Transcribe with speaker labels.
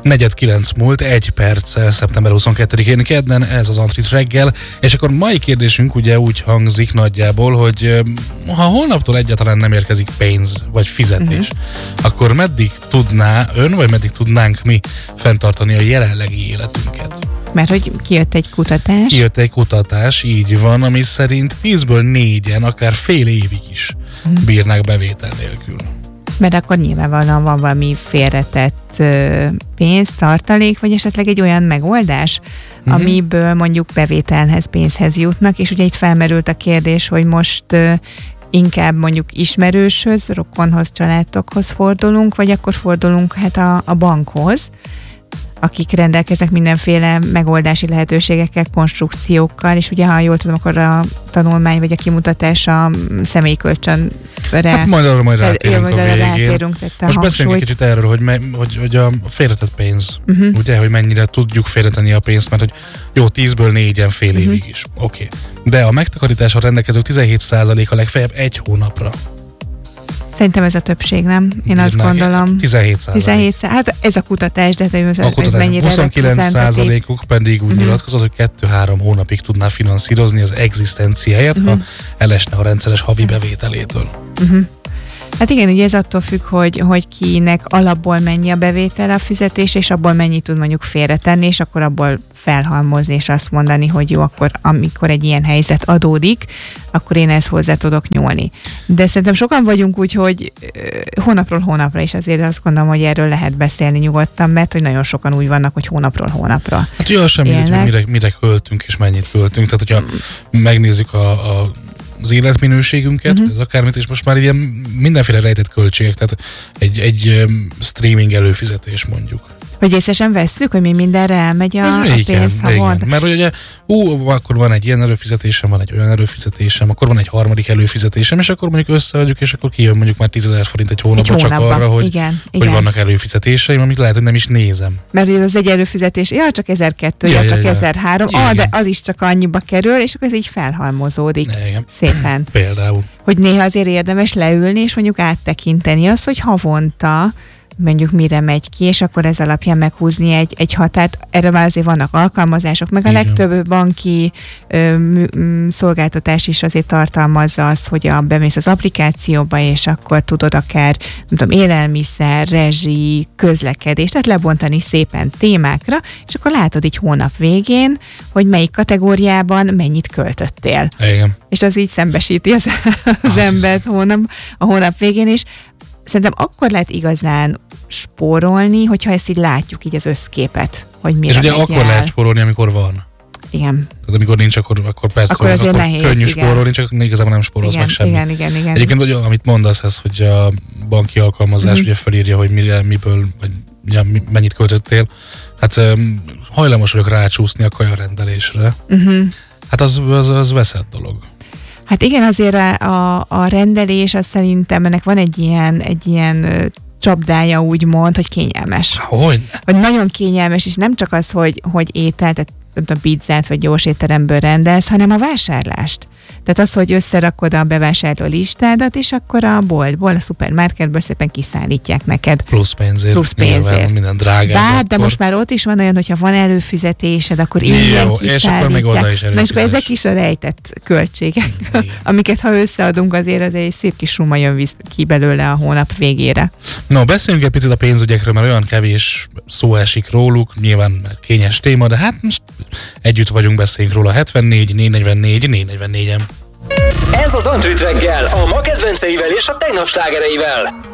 Speaker 1: 4:09 múlt, 1 perccel, szeptember 22-én kedden, ez az Antrit reggel, és akkor mai kérdésünk ugye úgy hangzik nagyjából, hogy ha holnaptól egyáltalán nem érkezik pénz vagy fizetés, akkor meddig tudná ön, vagy meddig tudnánk mi fenntartani a jelenlegi életünket?
Speaker 2: Mert hogy kijött egy kutatás.
Speaker 1: Kijött egy kutatás, így van, ami szerint 10-ből 4-en akár fél évig is bírnák bevétel nélkül.
Speaker 2: Mert akkor nyilvánvalóan van valami félretett pénz, tartalék, vagy esetleg egy olyan megoldás, amiből mondjuk bevételhez, pénzhez jutnak, és ugye itt felmerült a kérdés, hogy most inkább mondjuk ismerőshöz, rokonhoz, családokhoz fordulunk, vagy akkor fordulunk hát a bankhoz, akik rendelkeznek mindenféle megoldási lehetőségekkel, konstrukciókkal, és ugye, ha jól tudom, akkor a tanulmány vagy a kimutatás a személyi kölcsönre...
Speaker 1: Hát majd rátérünk a végén. Most beszéljünk egy kicsit erről, hogy a félretett pénz, ugye, hogy mennyire tudjuk félretenni a pénzt, mert hogy jó, 10-ből 4-en fél évig is. Oké. De a megtakarítással rendelkezők 17%-a legfeljebb 1 hónapra.
Speaker 2: Szerintem ez a többség, nem? Én azt gondolom.
Speaker 1: 17%.
Speaker 2: Hát ez a kutatás, de ez mennyire
Speaker 1: 29%-uk pedig úgy nyilatkozott, hogy 2-3 hónapig tudná finanszírozni az egzisztenciáját, ha elesne a rendszeres havi bevételétől.
Speaker 2: Hát igen, ugye ez attól függ, hogy kinek alapból mennyi a bevétel, a fizetés, és abból mennyit tud mondjuk félretenni, és akkor abból felhalmozni, és azt mondani, hogy jó, akkor amikor egy ilyen helyzet adódik, akkor én ezt hozzá tudok nyúlni. De szerintem sokan vagyunk úgy, hogy hónapról hónapra, és azért azt gondolom, hogy erről lehet beszélni nyugodtan, mert hogy nagyon sokan úgy vannak, hogy hónapról hónapra.
Speaker 1: Hát ugye az sem mindegy, hogy mire költünk, és mennyit költünk. Tehát, hogyha megnézzük az életminőségünket, vagy az akármit, és most már ilyen mindenféle rejtett költségek, tehát egy streaming előfizetés mondjuk.
Speaker 2: Hogy észre sem vesszük, hogy mi mindenre elmegy a pénz havonta.
Speaker 1: Mert ugye akkor van egy ilyen előfizetésem, van egy olyan előfizetésem, akkor van egy harmadik előfizetésem, és akkor mondjuk összeadjuk, és akkor kijön mondjuk már 10 000 forint egy hónapra csak arra, hogy vannak előfizetéseim, amit lehet, hogy nem is nézem.
Speaker 2: Mert ugye az egy előfizetés, csak 1200, csak 1300, de az is csak annyiba kerül, és akkor ez így felhalmozódik.
Speaker 1: Igen.
Speaker 2: Szépen.
Speaker 1: Például.
Speaker 2: Hogy néha azért érdemes leülni, és mondjuk áttekinteni azt, hogy havonta mondjuk mire megy ki, és akkor ez alapján meghúzni egy határt. Erre már azért vannak alkalmazások, meg a legtöbb banki szolgáltatás is azért tartalmazza azt, hogy bemész az applikációba, és akkor tudod akár, nem tudom, élelmiszer, rezsi, közlekedés, tehát lebontani szépen témákra, és akkor látod így hónap végén, hogy melyik kategóriában mennyit költöttél.
Speaker 1: Igen.
Speaker 2: És az így szembesíti az embert a hónap végén is. Szerintem akkor lehet igazán spórolni, hogyha ezt így látjuk, így az összképet, hogy mire megy el.
Speaker 1: És ugye akkor lehet spórolni, amikor van.
Speaker 2: Igen.
Speaker 1: Tehát amikor nincs, akkor persze,
Speaker 2: akkor nehéz,
Speaker 1: könnyű spórolni, csak igazából nem spórolsz meg semmi.
Speaker 2: Igen.
Speaker 1: Egyébként, amit mondasz, ez, hogy a banki alkalmazás ugye felírja, hogy miből, vagy mennyit költöttél. Hát hajlamos vagyok rácsúszni a kajarendelésre. Hát az veszett dolog.
Speaker 2: Hát igen, azért a rendelés, az szerintem ennek van egy ilyen csapdája, úgymond, hogy kényelmes.
Speaker 1: Hogy
Speaker 2: nagyon kényelmes, és nem csak az, hogy ételt, tehát a pizzát vagy gyors étteremből rendelsz, hanem a vásárlást. Tehát az, hogy összerakod a bevásárló listádat, és akkor a boltból, a szupermarketből szépen kiszállítják neked.
Speaker 1: Plusz pénzért. Minden drágább.
Speaker 2: De most már ott is van olyan, hogyha van előfizetésed, akkor ingyen kiszállítják. És akkor még oda is előfizet. Na, és akkor ezek is a rejtett költségek, amiket ha összeadunk, azért egy szép kis summa jön ki belőle a hónap végére.
Speaker 1: No, beszéljünk egy picit a pénzügyekről, mert olyan kevés szó esik róluk, nyilván kényes téma, de hát most együtt vagyunk, beszéljünk róla. 74 444 444-en.
Speaker 3: Ez az Antrit reggel, a ma kedvenceivel és a tegnap slágereivel.